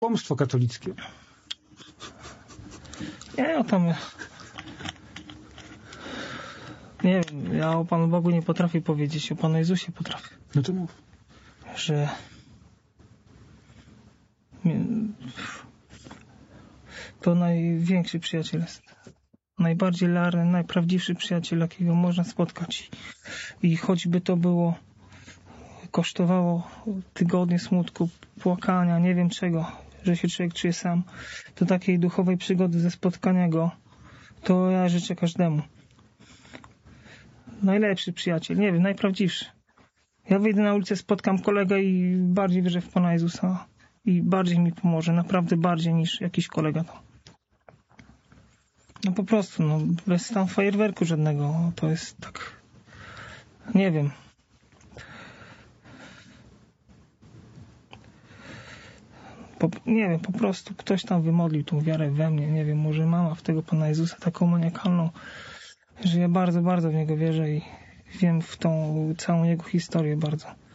Kłamstwo katolickie. Nie, o tam... Nie wiem, ja o Panu Bogu nie potrafię powiedzieć, o Panu Jezusie potrafię. No to mów. Że... To największy przyjaciel jest. Najbardziej larny, najprawdziwszy przyjaciel, jakiego można spotkać. I choćby to było... kosztowało tygodnie smutku, płakania, nie wiem czego, że się człowiek czuje sam, do takiej duchowej przygody ze spotkania go, to ja życzę każdemu. Najlepszy przyjaciel, nie wiem, najprawdziwszy. Ja wyjdę na ulicę, spotkam kolegę i bardziej wierzę w Pana Jezusa i bardziej mi pomoże, naprawdę bardziej niż jakiś kolega. No po prostu, no bez tam fajerwerku żadnego, to jest tak, nie wiem. Nie wiem, po prostu ktoś tam wymodlił tą wiarę we mnie, nie wiem, może mama w tego Pana Jezusa taką maniakalną, że ja bardzo, bardzo w Niego wierzę i wiem w tą całą Jego historię bardzo.